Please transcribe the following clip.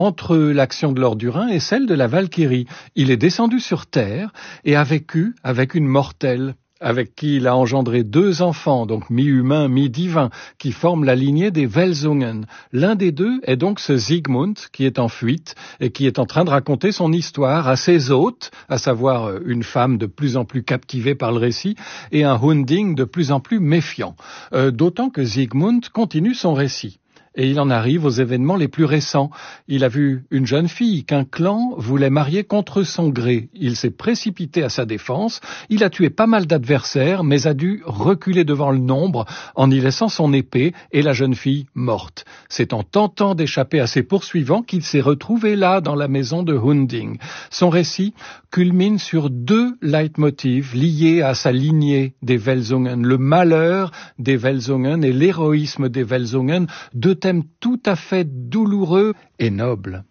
entre l'action de Lord du Rhin et celle de la Valkyrie. Il est descendu sur Terre et a vécu avec une mortelle, avec qui il a engendré 2 enfants, donc mi-humains, mi-divins, qui forment la lignée des Welsungen. L'un des 2 est donc ce Siegmund, qui est en fuite et qui est en train de raconter son histoire à ses hôtes, à savoir une femme de plus en plus captivée par le récit et un Hunding de plus en plus méfiant. D'autant que Siegmund continue son récit. Et il en arrive aux événements les plus récents. Il a vu une jeune fille qu'un clan voulait marier contre son gré. Il s'est précipité à sa défense. Il a tué pas mal d'adversaires, mais a dû reculer devant le nombre en y laissant son épée et la jeune fille morte. C'est en tentant d'échapper à ses poursuivants qu'il s'est retrouvé là, dans la maison de Hunding. Son récit culmine sur 2 leitmotifs liés à sa lignée des Welsungen, le malheur des Welsungen et l'héroïsme des Welsungen, 2 thèmes tout à fait douloureux et nobles.